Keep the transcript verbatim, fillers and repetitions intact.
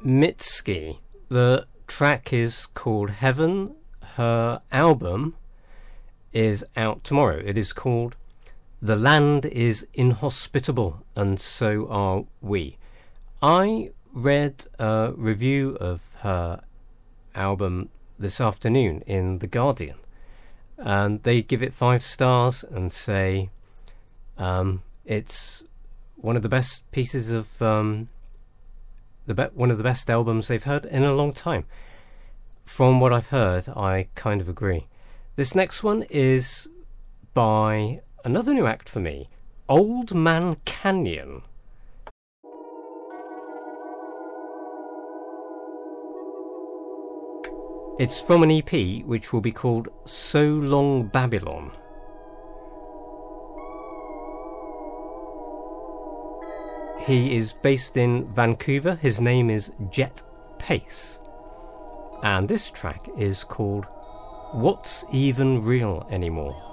Mitski. The track is called Heaven. Her album is out tomorrow. It is called The Land is Inhospitable, and So Are We. I read a review of her album this afternoon in The Guardian, and they give it five stars and say um, it's one of the best pieces of um, the be- one of the best albums they've heard in a long time. From what I've heard, I kind of agree. This next one is by another new act for me, Old Man Canyon. It's from an E P which will be called So Long Babylon. He is based in Vancouver. His name is Jet Pace. And this track is called What's Even Real Anymore?